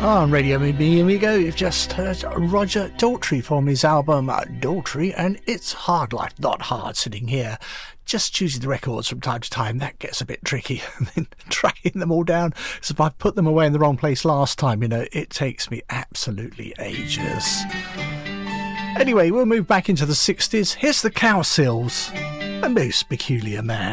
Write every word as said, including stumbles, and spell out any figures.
On Radio Mi Amigo, you've just heard Roger Daltrey from his album Daltrey, and it's hard life, not hard sitting here just choosing the records from time to time. That gets a bit tricky, and then tracking them all down. So if I put them away in the wrong place last time, you know, it takes me absolutely ages. Anyway, we'll move back into the sixties. Here's the Cowsills, A Most Peculiar Man.